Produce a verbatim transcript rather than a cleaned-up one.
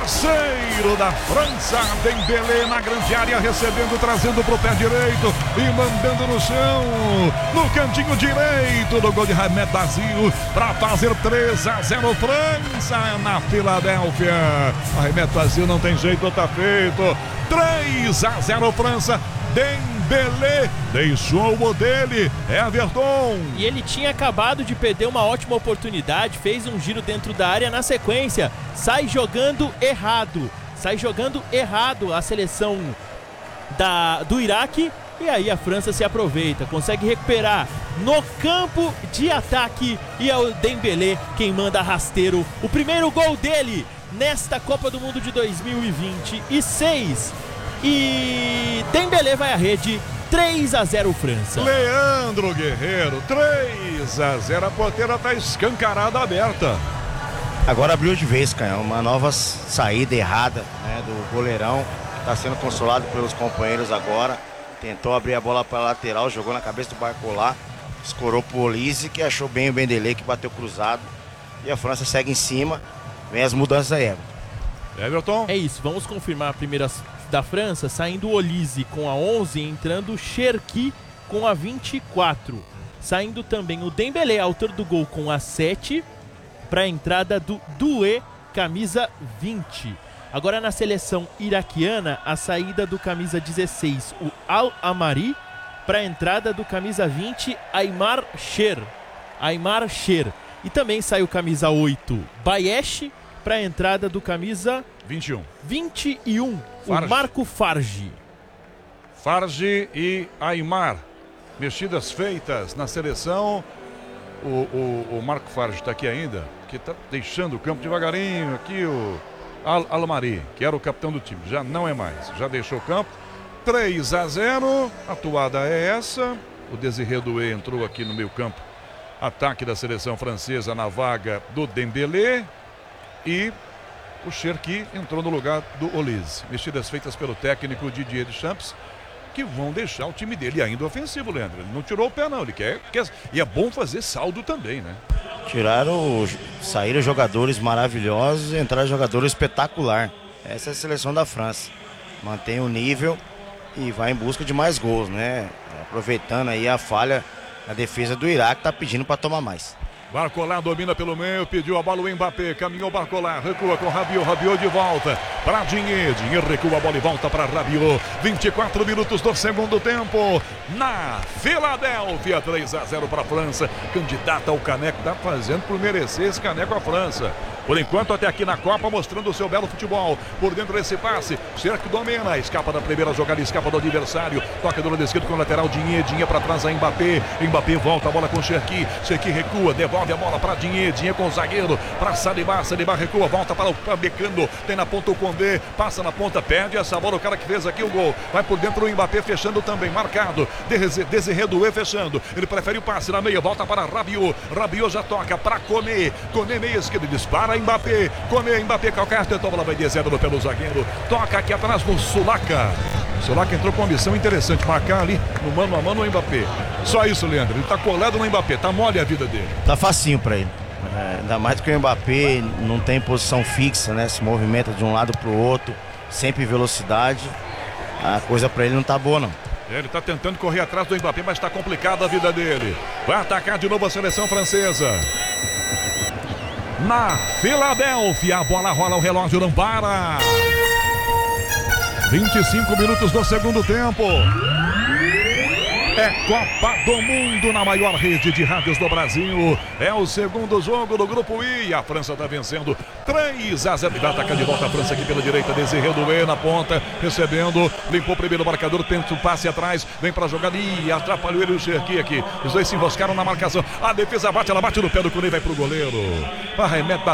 Parceiro da França, Dembélé na grande área, recebendo, trazendo pro pé direito e mandando no chão, no cantinho direito do gol de Hamed Brasil, para fazer três a zero França na Filadélfia. Hamed Brasil não tem jeito, tá feito. três a zero França. Dembélé deixou o dele, Everton. E ele tinha acabado de perder uma ótima oportunidade, fez um giro dentro da área, na sequência sai jogando errado, sai jogando errado a seleção da, do Iraque, e aí a França se aproveita, consegue recuperar no campo de ataque, e é o Dembélé quem manda rasteiro, o primeiro gol dele nesta Copa do Mundo de dois mil e vinte e seis. E Dembélé vai à rede, três a zero França. Leandro Guerreiro, três a zero, a porteira está escancarada, aberta. Agora abriu de vez, Canhão, uma nova saída errada, né, do goleirão, está sendo consolado pelos companheiros agora, tentou abrir a bola para a lateral, jogou na cabeça do Barcola, escorou pro Olise, que achou bem o Dembélé, que bateu cruzado, e a França segue em cima, vem as mudanças aí, Everton. Everton? É isso, vamos confirmar a primeira da França, saindo o Olise com a onze, entrando o Cherki com a vinte e quatro. Saindo também o Dembélé, autor do gol, com a sete, para a entrada do Doué, camisa vinte. Agora na seleção iraquiana, a saída do camisa dezesseis, o Al-Amari, para a entrada do camisa vinte, Aymar Cher. Aymar Cher. E também sai o camisa oito, Bayesh, para a entrada do camisa vinte e um. vinte e um, Farge. O Marco Farge. Farge e Aymar. Mexidas feitas na seleção. O, o, o Marco Farge está aqui ainda, que está deixando o campo devagarinho. Aqui o Al Almari, que era o capitão do time, já não é mais, já deixou o campo. três a zero, a atuada é essa. O Désiré Doué entrou aqui no meio campo. Ataque da seleção francesa na vaga do Dembélé. E o Cherki entrou no lugar do Olise. Mexidas feitas pelo técnico Didier Deschamps, que vão deixar o time dele ainda ofensivo, Leandro. Ele não tirou o pé, não. Ele quer, quer. E é bom fazer saldo também, né? Tiraram, saíram jogadores maravilhosos e entraram jogadores espetacular. Essa é a seleção da França. Mantém o nível e vai em busca de mais gols, né? Aproveitando aí a falha na defesa do Iraque, tá pedindo para tomar mais. Barcola domina pelo meio, pediu a bola o Mbappé, caminhou Barcola, recua com Rabiot, Rabiot de volta para Dinheiro, Dinheiro recua a bola e volta para Rabiot, vinte e quatro minutos do segundo tempo, na Filadélfia, três a zero para a França, candidata ao caneco, tá fazendo por merecer esse caneco a França. Por enquanto, até aqui na Copa, mostrando o seu belo futebol. Por dentro desse passe, Cherki domina, escapa da primeira jogada, escapa do adversário. Toca do lado esquerdo com o lateral, Dinheiro, Dinheiro para trás a Mbappé. Mbappé volta a bola com Cherki. Cherki recua, devolve a bola para Dinheiro. Dinheiro com o zagueiro, para Saliba. Saliba recua, volta para o Becando. Tem na ponta o Condé, passa na ponta, perde essa bola. O cara que fez aqui o gol. Vai por dentro o Mbappé, fechando também, marcado. Désiré Doué fechando. Ele prefere o passe na meia, volta para Rabiot. Rabiot já toca para Koné. Koné meia esquerda, dispara. Mbappé, Koné, Mbappé, calcanhar, tentou a bola, vai descendo no pé do zagueiro, toca aqui atrás no Sulaka. Sulaka entrou com uma missão interessante, marcar ali no mano a mano o Mbappé. Só isso, Leandro, ele tá colado no Mbappé, tá mole a vida dele. Tá facinho pra ele, é, ainda mais que o Mbappé não tem posição fixa, né? Se movimenta de um lado pro outro, sempre velocidade, a coisa pra ele não tá boa não. Ele tá tentando correr atrás do Mbappé, mas tá complicada a vida dele. Vai atacar de novo a seleção francesa. Na Filadélfia, a bola rola, o relógio não para. vinte e cinco minutos do segundo tempo. É Copa do Mundo na maior rede de rádios do Brasil. É o segundo jogo do Grupo I. A França está vencendo três a zero. Vai atacar de volta a França aqui pela direita. Désiré Doué na ponta, recebendo. Limpou o primeiro marcador, tenta o passe atrás. Vem para a jogada. Ih, atrapalhou ele o Cherki aqui. Os dois se enroscaram na marcação. A defesa bate, ela bate no pé do Koné, vai para o goleiro. Arremeta